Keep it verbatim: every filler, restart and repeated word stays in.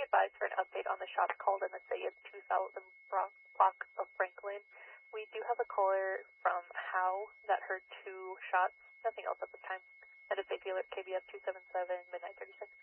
advised for an update on the shots called in the city of two thousand block of Franklin. We do have a caller from Howe that heard two shots. Nothing else at this time. That is Safety Alert K B S two seven seven, Midnight thirty-six.